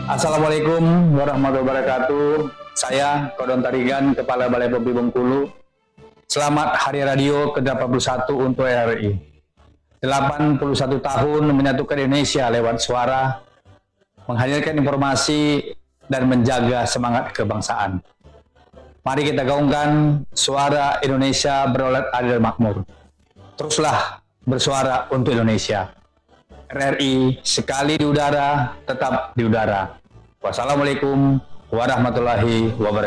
Assalamualaikum warahmatullahi wabarakatuh. Saya Kodon Tarigan, Kepala Balai Bobi Bengkulu. Selamat Hari Radio ke-81 untuk RRI. 81 tahun menyatukan Indonesia lewat suara, menghadirkan informasi, dan menjaga semangat kebangsaan. Mari kita gaungkan suara Indonesia berdaulat adil dan makmur. Teruslah bersuara untuk Indonesia. RRI sekali di udara, tetap di udara. Wassalamualaikum warahmatullahi wabarakatuh.